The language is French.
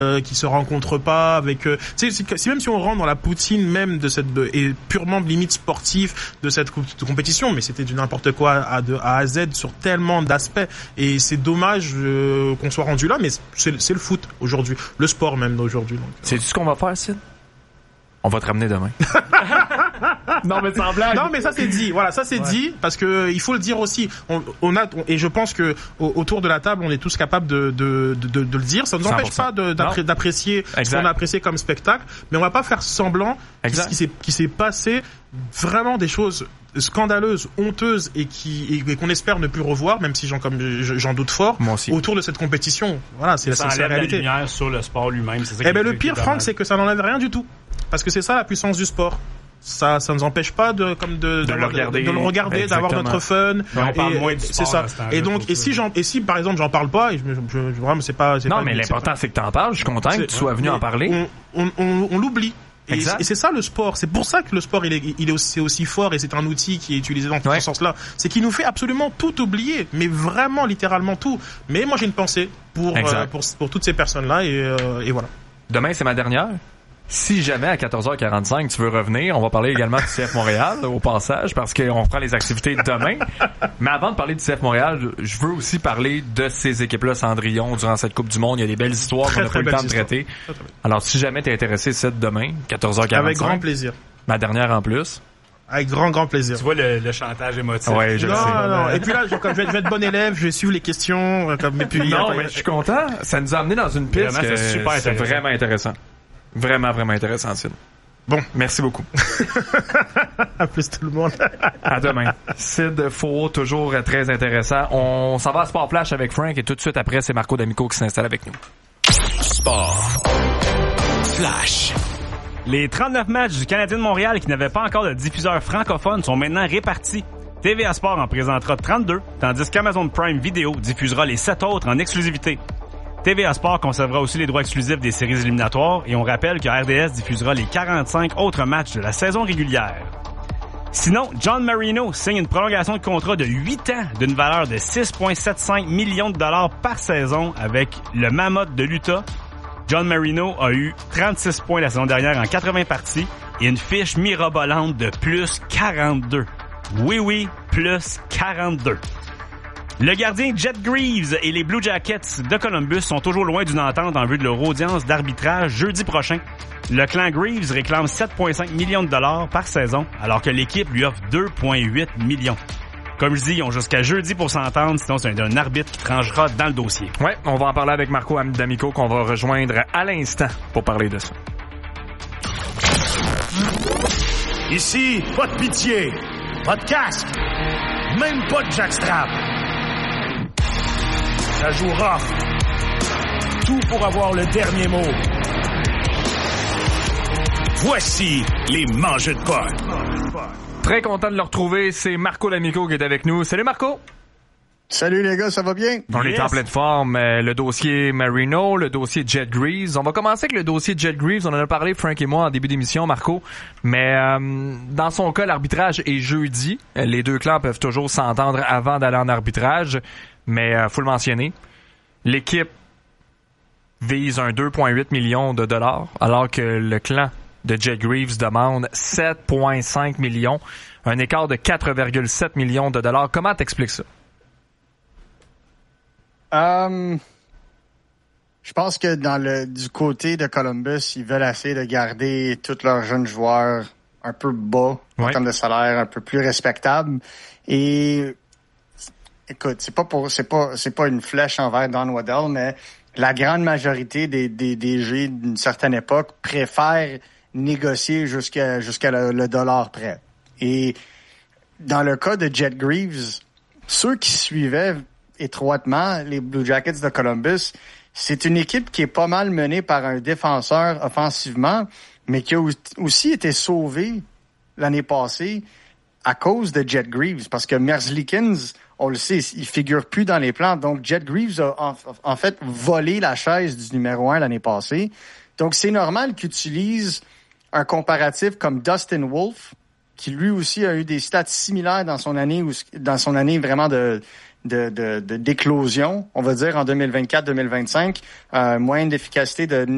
qui se rencontrent pas avec c'est même si on rentre dans la poutine même de cette et purement limite sportif de cette compétition, mais c'était du n'importe quoi de A à Z sur tellement d'aspects, et c'est dommage qu'on soit rendu là, mais c'est le foot aujourd'hui, le sport même d'aujourd'hui. C'est tout ce qu'on va faire, Sid? On va te ramener demain. Non, mais sans blague. Non, mais ça c'est dit. Voilà, ça c'est dit, parce que il faut le dire aussi. Et je pense que autour de la table, on est tous capables de le dire. Ça ne nous empêche pas d'apprécier ce qu'on a apprécié comme spectacle, mais on va pas faire semblant qu'il s'est passé vraiment des choses scandaleuses, honteuses et qu'on espère ne plus revoir, même si j'en doute fort, autour de cette compétition. Voilà, c'est la réalité. La lumière sur le sport lui-même, c'est ça. Eh ben le pire, Franck, c'est que ça n'enlève rien du tout, parce que c'est ça la puissance du sport. Ça nous empêche pas de le regarder, d'avoir notre fun. On parle moins du sport. C'est ça. Et si par exemple j'en parle pas, et vraiment c'est pas. Non, mais l'important c'est que t'en parles. Je suis content que tu sois venu en parler. On l'oublie. Et c'est ça le sport. C'est pour ça que le sport il est aussi fort, et c'est un outil qui est utilisé dans ce sens-là. C'est qu'il nous fait absolument tout oublier, mais vraiment littéralement tout. Mais moi j'ai une pensée pour toutes ces personnes-là, et voilà. Demain c'est ma dernière. Si jamais à 14h45 tu veux revenir, on va parler également du CF Montréal au passage, parce qu'on reprend les activités demain. Mais avant de parler du CF Montréal, je veux aussi parler de ces équipes-là, Cendrillon, durant cette Coupe du Monde. Il y a des belles histoires qu'on n'a pas eu le temps de traiter. Alors si jamais t'es intéressé, c'est demain, 14h45. Avec grand plaisir. Ma dernière en plus. Avec grand plaisir. Tu vois le chantage émotif. Ouais, je le sais. Non. Et puis là, je vais être bon élève, je vais suivre les questions. Je suis content. Ça nous a amené dans une piste que c'est vraiment intéressant. Vraiment, vraiment intéressant, Sid. Bon, merci beaucoup. À plus tout le monde. À demain. Sid Faux, toujours très intéressant. On s'en va à Sport Flash avec Frank, et tout de suite après, c'est Marco D'Amico qui s'installe avec nous. Sport Flash. Les 39 matchs du Canadien de Montréal qui n'avaient pas encore de diffuseur francophone sont maintenant répartis. TVA Sport en présentera 32, tandis qu'Amazon Prime Video diffusera les 7 autres en exclusivité. TVA Sport conservera aussi les droits exclusifs des séries éliminatoires, et on rappelle que RDS diffusera les 45 autres matchs de la saison régulière. Sinon, John Marino signe une prolongation de contrat de 8 ans d'une valeur de 6,75 millions de dollars par saison avec le Mammoth de l'Utah. John Marino a eu 36 points la saison dernière en 80 parties et une fiche mirobolante de plus 42. Oui, plus 42. Le gardien Jet Greaves et les Blue Jackets de Columbus sont toujours loin d'une entente en vue de leur audience d'arbitrage jeudi prochain. Le clan Greaves réclame 7,5 millions de dollars par saison, alors que l'équipe lui offre 2,8 millions. Comme je dis, ils ont jusqu'à jeudi pour s'entendre, sinon c'est un arbitre qui tranchera dans le dossier. Ouais, on va en parler avec Marco D'Amico, qu'on va rejoindre à l'instant pour parler de ça. Ici, pas de pitié, pas de casque, même pas de jackstrap. Ça joue rough. Tout pour avoir le dernier mot. Voici les mangeux de porc. Très content de le retrouver, c'est Marco D'Amico qui est avec nous. Salut Marco! Salut les gars, ça va bien? On est en pleine forme. Le dossier Marino, le dossier Jet Greaves. On va commencer avec le dossier Jet Greaves. On en a parlé, Frank et moi, en début d'émission, Marco. Mais dans son cas, l'arbitrage est jeudi. Les deux clans peuvent toujours s'entendre avant d'aller en arbitrage. Mais faut le mentionner. L'équipe vise un 2,8 millions de dollars, alors que le clan de Jet Greaves demande 7,5 millions. Un écart de 4,7 millions de dollars. Comment t'expliques ça? Je pense que du côté de Columbus, ils veulent essayer de garder tous leurs jeunes joueurs un peu bas en termes de salaire, un peu plus respectable. Et écoute, c'est pas une flèche envers Don Waddell, mais la grande majorité des DG d'une certaine époque préfèrent négocier jusqu'à le dollar près. Et dans le cas de Jet Greaves, ceux qui suivaient étroitement les Blue Jackets de Columbus, c'est une équipe qui est pas mal menée par un défenseur offensivement, mais qui a aussi été sauvée l'année passée à cause de Jet Greaves, parce que Merzlikins, on le sait, il figure plus dans les plans. Donc, Jet Greaves a en fait volé la chaise du numéro 1 l'année passée. Donc, c'est normal qu'il utilise un comparatif comme Dustin Wolf, qui lui aussi a eu des stats similaires dans son année vraiment d'éclosion, on va dire, en 2024-2025. Moyenne d'efficacité de